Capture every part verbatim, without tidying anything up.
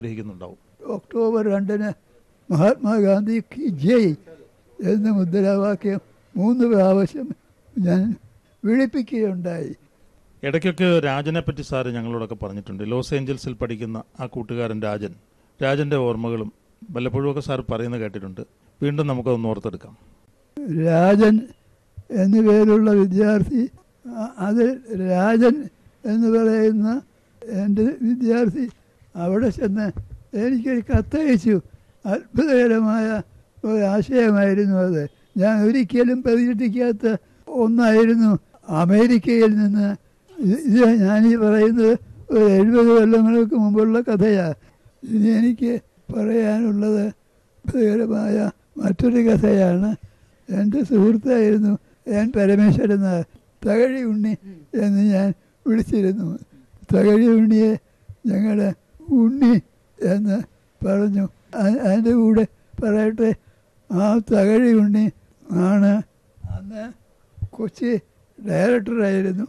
ഗ്രഹിക്കുന്നുണ്ടാവും. October രണ്ടിന് മഹാത്മാഗാന്ധിക്ക് ജയ് എന്ന മുദ്രാവാക്യം മൂന്ന് പ്രാവശ്യം ഞാൻ വിളിപ്പിക്കുകയുണ്ടായി. ഇടയ്ക്കൊക്കെ രാജനെ പറ്റി സാറ് ഞങ്ങളോടൊക്കെ പറഞ്ഞിട്ടുണ്ട്. ലോസ് ഏഞ്ചൽസിൽ പഠിക്കുന്ന ആ കൂട്ടുകാരൻ രാജൻ, രാജൻ്റെ ഓർമ്മകളും വല്ലപ്പോഴുമൊക്കെ സാർ പറയുന്നത് കേട്ടിട്ടുണ്ട്. വീണ്ടും നമുക്കതൊന്ന് ഓർത്തെടുക്കാം. രാജൻ എന്നു പേരുള്ള വിദ്യാർത്ഥി, അത് രാജൻ എന്ന് പറയുന്ന എൻ്റെ വിദ്യാർത്ഥി അവിടെ ചെന്ന് എനിക്കൊരു കത്തയച്ചു. അത്ഭുതകരമായ ഒരാശയമായിരുന്നു അത്. ഞാൻ ഒരിക്കലും പ്രതീക്ഷിക്കാത്ത ഒന്നായിരുന്നു. അമേരിക്കയിൽ നിന്ന്, ഇത് ഞാനീ പറയുന്നത് ഒരു എഴുപത് കൊല്ലങ്ങൾക്ക് മുമ്പുള്ള കഥയാണ്. ഇനി എനിക്ക് പറയാനുള്ളത് അത്ഭുതകരമായ മറ്റൊരു കഥയാണ്. എൻ്റെ സുഹൃത്തായിരുന്നു ഞാൻ പരമേശ്വരൻ നായർ. തകഴി ഉണ്ണി എന്ന് ഞാൻ വിളിച്ചിരുന്നു. തകഴി ഉണ്ണിയെ ഞങ്ങളുടെ ഉണ്ണി എന്ന് പറഞ്ഞു. അതിൻ്റെ കൂടെ പറയട്ടെ, ആ തകഴി ഉണ്ണി ആണ് അന്ന് കൊച്ചി ഡയറക്ടറായിരുന്നു.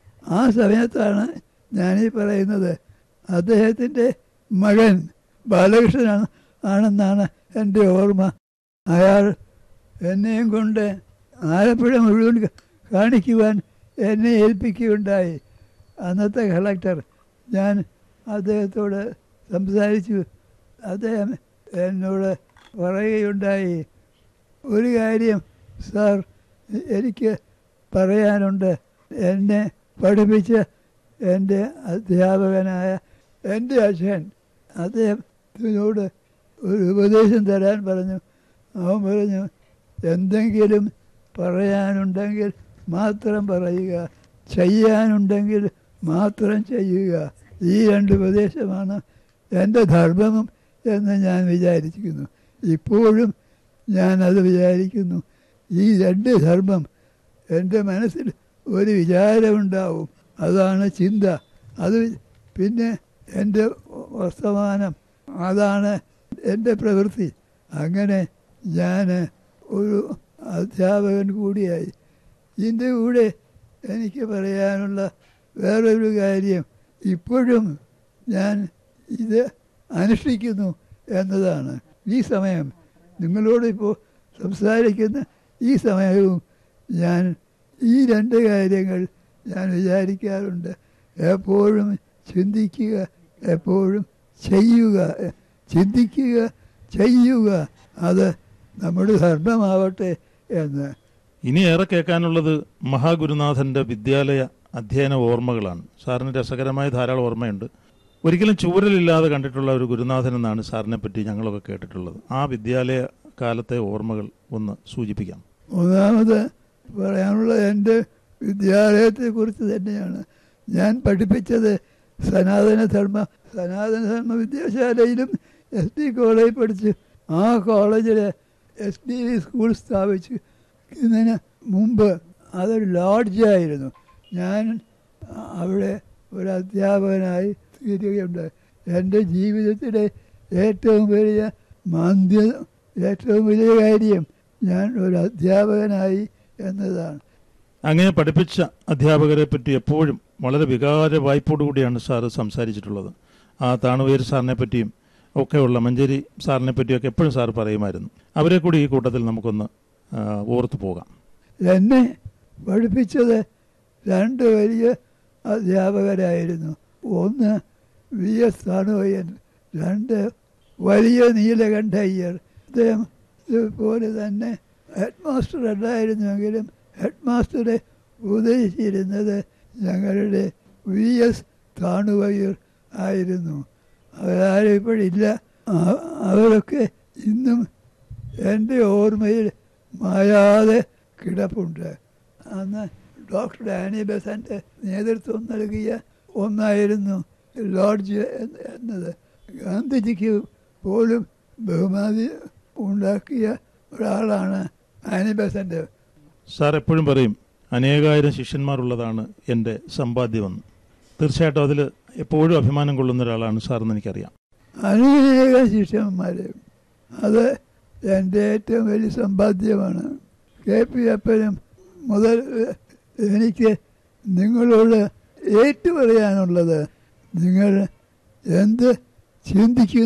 ആ സമയത്താണ് ഞാനീ പറയുന്നത്. അദ്ദേഹത്തിൻ്റെ മകൻ ബാലകൃഷ്ണൻ ആണെന്നാണ് എൻ്റെ ഓർമ്മ. അയാൾ എന്നെയും കൊണ്ട് ആലപ്പുഴ മുഴുവൻ കാണിക്കുവാൻ എന്നെ ഏൽപ്പിക്കുകയുണ്ടായി. അന്നത്തെ കളക്ടർ. ഞാൻ അദ്ദേഹത്തോട് സംസാരിച്ചു. അദ്ദേഹം എന്നോട് പറയുകയുണ്ടായി, ഒരു കാര്യം സാർ എനിക്ക് പറയാനുണ്ട്. എന്നെ പഠിപ്പിച്ച എൻ്റെ അധ്യാപകനായ എൻ്റെ അച്ഛൻ അദ്ദേഹത്തിനോട് ഒരു ഉപദേശം തരാൻ പറഞ്ഞു. അവൻ പറഞ്ഞു, എന്തെങ്കിലും പറയാനുണ്ടെങ്കിൽ മാത്രം പറയുക, ചെയ്യാനുണ്ടെങ്കിൽ മാത്രം ചെയ്യുക. ഈ രണ്ട് ഉപദേശമാണ് എൻ്റെ ധർമ്മം എന്ന് ഞാൻ വിചാരിക്കുന്നു. ഇപ്പോഴും ഞാനത് വിചാരിക്കുന്നു. ഈ രണ്ട് ധർമ്മം എൻ്റെ മനസ്സിൽ ഒരു വിചാരമുണ്ടാവും, അതാണ് ചിന്ത. അത് പിന്നെ എൻ്റെ വർത്തമാനം, അതാണ് എൻ്റെ പ്രവൃത്തി. അങ്ങനെ ഞാൻ ഒരു അധ്യാപകൻ കൂടിയായി. ഇതിൻ്റെ കൂടെ എനിക്ക് പറയാനുള്ള വേറൊരു കാര്യം, ഇപ്പോഴും ഞാൻ ഇത് അനുഷ്ഠിക്കുന്നു എന്നതാണ്. ഈ സമയം നിങ്ങളോടിപ്പോൾ സംസാരിക്കുന്ന ഈ സമയവും ഞാൻ ഈ രണ്ട് കാര്യങ്ങൾ ഞാൻ വിചാരിക്കാറുണ്ട്. എപ്പോഴും ചിന്തിക്കുക, എപ്പോഴും ചെയ്യുക. ചിന്തിക്കുക, ചെയ്യുക, അത് നമ്മുടെ ധർമ്മമാവട്ടെ എന്ന്. ഇനി ഏറെ കേൾക്കാനുള്ളത് മഹാഗുരുനാഥൻ്റെ വിദ്യാലയ അധ്യയന ഓർമ്മകളാണ്. സാറിന് രസകരമായ ധാരാളം ഓർമ്മയുണ്ട്. ഒരിക്കലും ചൂരലില്ലാതെ കണ്ടിട്ടുള്ള ഒരു ഗുരുനാഥൻ എന്നാണ് സാറിനെ പറ്റി ഞങ്ങളൊക്കെ കേട്ടിട്ടുള്ളത്. ആ വിദ്യാലയ കാലത്തെ ഓർമ്മകൾ ഒന്ന് സൂചിപ്പിക്കാം. ഒന്നാമത് പറയാനുള്ള എൻ്റെ വിദ്യാലയത്തെക്കുറിച്ച് തന്നെയാണ്. ഞാൻ പഠിപ്പിച്ചത് സനാതന ധർമ്മ സനാതന ധർമ്മ വിദ്യാശാലയിലും എസ് ഡി കോളേജിൽ പഠിച്ചു. ആ കോളേജിൽ എസ് ഡി വി സ്കൂൾ സ്ഥാപിച്ചു. ഇതിന് മുമ്പ് അതൊരു ലോഡ്ജായിരുന്നു. ഞാൻ അവിടെ ഒരു അധ്യാപകനായി തീരുകയുണ്ടായി. എൻ്റെ ജീവിതത്തിലെ ഏറ്റവും വലിയ മാന്ദ്യ ഏറ്റവും വലിയ കാര്യം ഞാൻ ഒരു അധ്യാപകനായി എന്നതാണ്. അങ്ങനെ പഠിപ്പിച്ച അധ്യാപകരെ പറ്റി എപ്പോഴും വളരെ വികാര വായ്പോടുകൂടിയാണ് സാറ് സംസാരിച്ചിട്ടുള്ളത്. ആ താണുവേര് സാറിനെ പറ്റിയും ഒക്കെയുള്ള മഞ്ചേരി സാറിനെ പറ്റിയൊക്കെ എപ്പോഴും സാറ് പറയുമായിരുന്നു. അവരെ കൂടി ഈ കൂട്ടത്തിൽ നമുക്കൊന്ന് ഓർത്തു പോകാം. എന്നെ പഠിപ്പിച്ചത് രണ്ട് വലിയ അധ്യാപകരായിരുന്നു. ഒന്ന് വി എസ് താണുവയ്യൻ, രണ്ട് വലിയ നീലകണ്ഠയ്യർ. അദ്ദേഹം ഇതുപോലെ തന്നെ ഹെഡ് മാസ്റ്റർ അല്ലായിരുന്നുവെങ്കിലും ഹെഡ് മാസ്റ്ററെ ഉപദേശിച്ചിരുന്നത് ഞങ്ങളുടെ വി എസ് താണുവയ്യർ ആയിരുന്നു. അവരാരും ഇപ്പോഴില്ല. അവരൊക്കെ ഇന്നും എൻ്റെ ഓർമ്മയിൽ മായാതെ കിടപ്പുണ്ട്. അന്ന് ഡോക്ടർ ആനി ബെസൻ്റ് നേതൃത്വം നൽകിയ ഒന്നായിരുന്നു ലോഡ്ജ് എന്നത്. ഗാന്ധിജിക്ക് പോലും ബഹുമാതി ഉണ്ടാക്കിയ ഒരാളാണ് ആനി ബെസൻ്റ്. സാർ എപ്പോഴും പറയും, അനേകായിരം ശിഷ്യന്മാരുള്ളതാണ് എൻ്റെ സമ്പാദ്യമെന്ന്. തീർച്ചയായിട്ടും അതിൽ എപ്പോഴും അഭിമാനം കൊള്ളുന്ന ഒരാളാണ് സാറെന്ന് എനിക്കറിയാം. അനേകം ശിഷ്യന്മാർ, അത് എൻ്റെ ഏറ്റവും വലിയ സമ്പാദ്യമാണ്. കെ പി അപ്പനും മുതൽ എനിക്ക് നിങ്ങളോട് ഏറ്റു പറയാനുള്ളത്, നിങ്ങൾ എന്ത് ചിന്തിക്കുന്നു